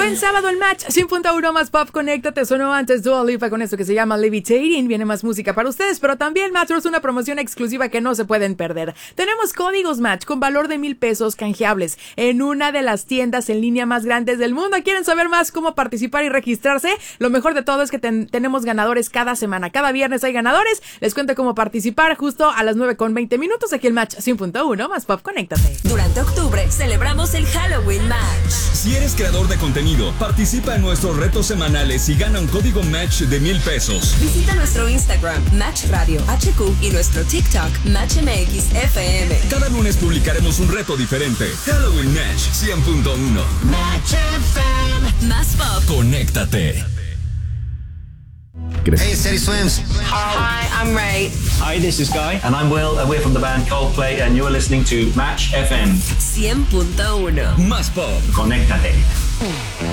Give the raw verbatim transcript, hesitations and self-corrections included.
Buen sábado el Match, cien punto uno más pop, conéctate. Sonó antes Dua Lipa con esto que se llama Levitating. Viene más música para ustedes, pero también Match es una promoción exclusiva que no se pueden perder. Tenemos códigos Match con valor de mil pesos canjeables en una de las tiendas en línea más grandes del mundo. ¿Quieren saber más cómo participar y registrarse? Lo mejor de todo es que ten- tenemos ganadores cada semana. Cada viernes hay ganadores. Les cuento cómo participar justo a las nueve con veinte minutos aquí el Match cien punto uno más pop, conéctate. Durante octubre celebramos el Halloween Match. Si eres creador de contenido, participa en nuestros retos semanales y gana un código Match de mil pesos. Visita nuestro Instagram, Match Radio H Q, y nuestro TikTok, Match M X F M. Cada lunes publicaremos un reto diferente. Halloween Match cien punto uno. Match F M. Más pop. Conéctate. Hey, Steady Swims. Hi, I'm Ray. Hi, this is Guy. And I'm Will, and we're from the band Coldplay, and you're listening to Match F M. cien punto uno. Más pop. Conéctate.